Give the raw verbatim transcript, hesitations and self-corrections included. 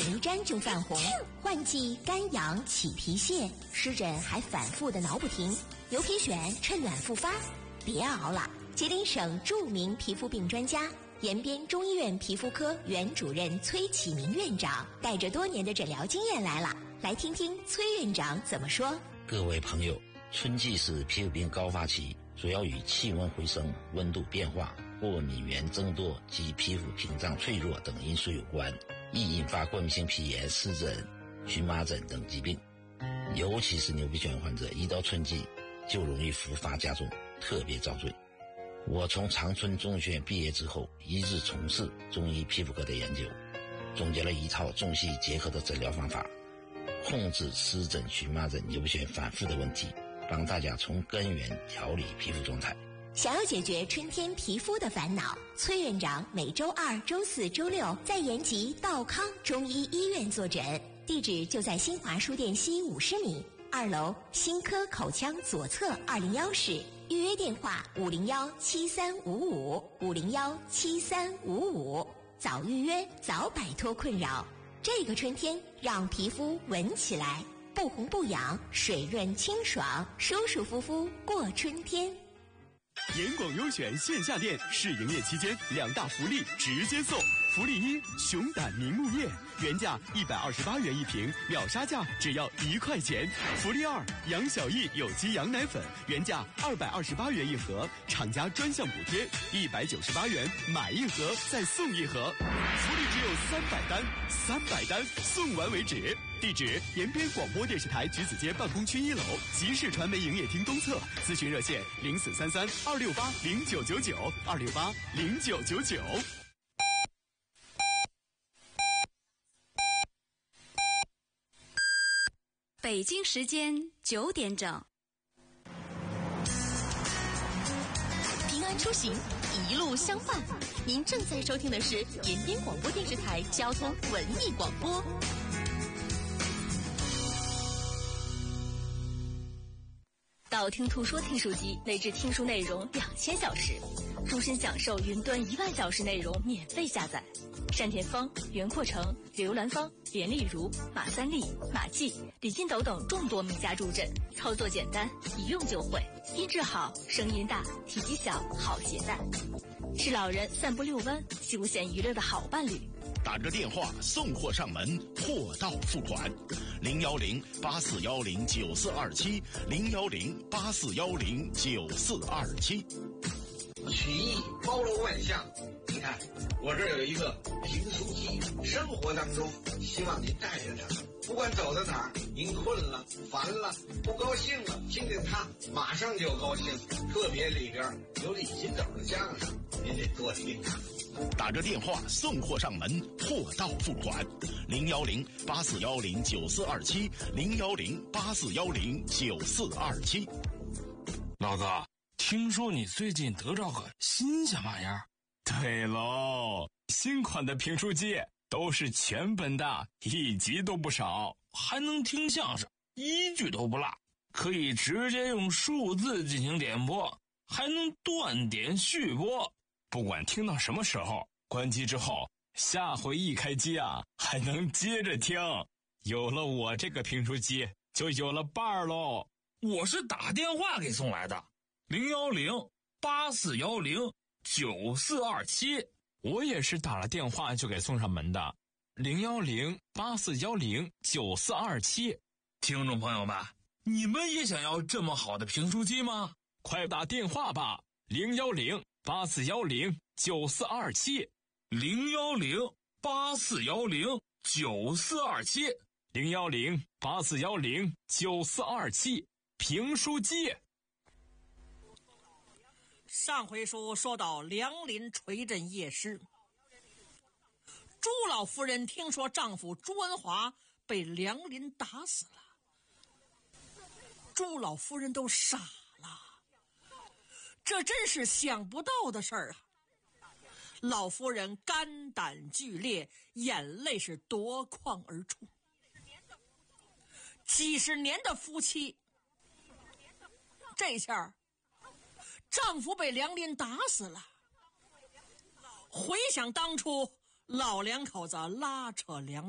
一沾就泛红，换季干痒起皮屑，湿疹还反复的挠不停。牛皮癣趁暖复发，别熬了！吉林省著名皮肤病专家、延边中医院皮肤科原主任崔启明院长带着多年的诊疗经验来了，来听听崔院长怎么说。 各位朋友，春季是皮肤病高发期，主要与气温回升、温度变化、过敏源增多及皮肤屏障脆弱等因素有关，易引发过敏性皮炎、湿疹、荨麻疹等疾病。尤其是牛皮癣患者，一到春季就容易复发加重，特别遭罪。我从长春中学院毕业之后，一直从事中医皮肤科的研究，总结了一套中西医结合的诊疗方法，控制湿疹、荨麻疹、牛皮癣反复的问题，帮大家从根源调理皮肤状态。 想要解决春天皮肤的烦恼，崔院长每周二、周四、周六在延吉道康中医医院坐诊，地址就在新华书店西五十米二楼新科口腔左侧二零幺室，预约电话五零幺七三五五五零幺七三五五，早预约早摆脱困扰。这个春天让皮肤闻起来不红不痒，水润清爽，舒舒服服过春天。 严广优选线下店试营业期间两大福利直接送。福利一，熊胆凝目液原价一百二十八元一瓶，秒杀价只要一块钱。福利二，杨小艺有机羊奶粉原价二百二十八元一盒，厂家专项补贴一百九十八元，买一盒再送一盒。福利只有三百单，三百单送完为止。地址：延边广播电视台橘子街办公区一楼集市传媒营业厅东侧，咨询热线零四三三二六八零九九九二六八零九九九。 北京时间九点整。 平安出行，一路相伴。您正在收听的是延边广播电视台交通文艺广播。道听途说听书机内置听书内容两千小时，终身享受云端一万小时内容免费下载。单田芳、袁阔成、刘兰芳、连丽如、马三立、马季、李金斗等众多名家助阵，操作简单，一用就会，音质好，声音大，体积小，好携带，是老人散步遛弯、休闲娱乐的好伴侣。 打个电话送货上门，货到付款，零幺零八四幺零九四二七，零幺零八四幺零九四二七。 曲艺包罗万象，你看我这儿有一个评书机，生活当中希望您带着它，不管走到哪儿，您困了、烦了、不高兴了，听见它马上就高兴。特别里边有李金斗的相声，您得多听它。 打个电话送货上门，货到付款，零幺零八四幺零九四二七，零幺零八四幺零九四二七。 老哥，听说你最近得着个新鲜玩意儿？对喽，新款的评书机都是全本的，一集都不少，还能听相声，一句都不落，可以直接用数字进行点播，还能断点续播。不管听到什么时候，关机之后，下回一开机啊，还能接着听。有了我这个评书机，就有了伴儿喽。我是打电话给送来的，零幺零八四幺零九四二七。我也是打了电话就给送上门的，零幺零八四幺零九四二七。听众朋友们，你们也想要这么好的评书机吗？快打电话吧，零幺零八四幺零九四二七，零幺零八四幺零九四二七，零幺零八四幺零九四二七，评书机。 上回书说到梁林垂镇夜市，朱老夫人听说丈夫朱文华被梁林打死了，朱老夫人都傻了，这真是想不到的事儿啊！老夫人肝胆俱裂，眼泪是夺眶而出。几十年的夫妻，这下丈夫被梁林打死了。回想当初老两口子拉扯梁